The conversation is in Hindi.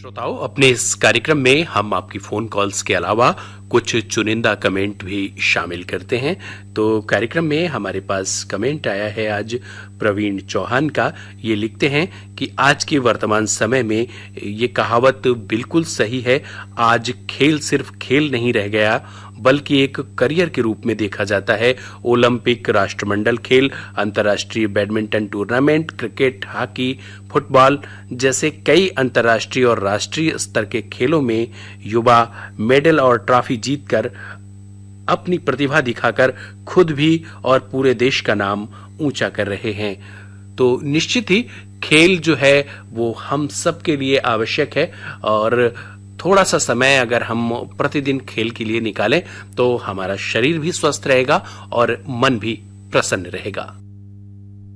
श्रोताओं, अपने इस कार्यक्रम में हम आपकी फोन कॉल्स के अलावा कुछ चुनिंदा कमेंट भी शामिल करते हैं। तो कार्यक्रम में हमारे पास कमेंट आया है आज प्रवीण चौहान का। ये लिखते हैं कि आज के वर्तमान समय में ये कहावत बिल्कुल सही है। आज खेल सिर्फ खेल नहीं रह गया बल्कि एक करियर के रूप में देखा जाता है। ओलंपिक, राष्ट्रमंडल खेल, अंतर्राष्ट्रीय badminton tournament, cricket, hockey, football जैसे कई अंतर्राष्ट्रीय और राष्ट्रीय स्तर के खेलों में युवा मेडल और ट्रॉफी जीतकर अपनी प्रतिभा दिखाकर खुद भी और पूरे देश का नाम ऊंचा कर रहे हैं। तो निश्चित ही खेल जो है वो हम सब के लिए आवश्यक है और थोड़ा सा समय अगर हम प्रतिदिन खेल के लिए निकालें तो हमारा शरीर भी स्वस्थ रहेगा और मन भी प्रसन्न रहेगा।